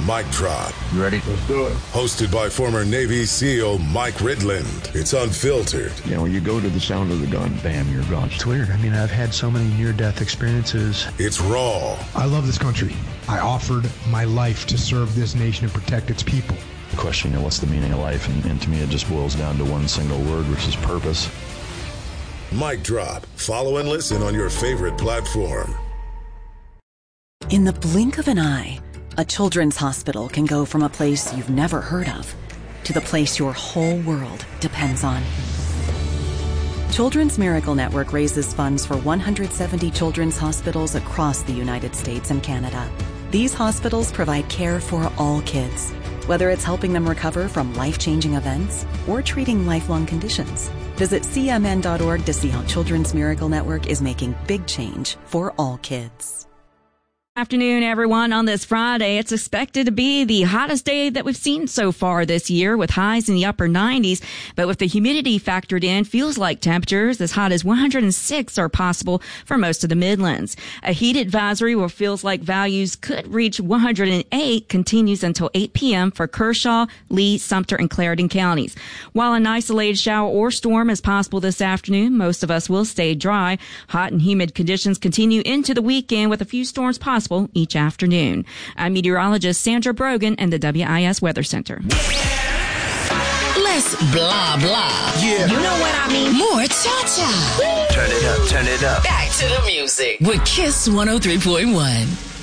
Mic Drop. You ready? Let's do it. Hosted by former Navy SEAL Mike Ridland. It's unfiltered. You know, you go to the sound of the gun, bam, you're gone. It's weird. I mean, I've had so many near-death experiences. It's raw. I love this country. I offered my life to serve this nation and protect its people. The question, you know, what's the meaning of life? And to me, it just boils down to one single word, which is purpose. Mic Drop. Follow and listen on your favorite platform. In the blink of an eye, a children's hospital can go from a place you've never heard of to the place your whole world depends on. Children's Miracle Network raises funds for 170 children's hospitals across the United States and Canada. These hospitals provide care for all kids, whether it's helping them recover from life-changing events or treating lifelong conditions. Visit cmn.org to see how Children's Miracle Network is making big change for all kids. Afternoon, everyone. On this Friday, it's expected to be the hottest day that we've seen so far this year, with highs in the upper 90s. But with the humidity factored in, feels like temperatures as hot as 106 are possible for most of the Midlands. A heat advisory where feels like values could reach 108 continues until 8 p.m. for Kershaw, Lee, Sumter, and Clarendon counties. While an isolated shower or storm is possible this afternoon, most of us will stay dry. Hot and humid conditions continue into the weekend with a few storms possible each afternoon. I'm meteorologist Sandra Brogan in the WIS Weather Center. Less blah, blah. Yeah. You know what I mean? More cha-cha. Turn it up, turn it up. Back to the music with Kiss 103.1.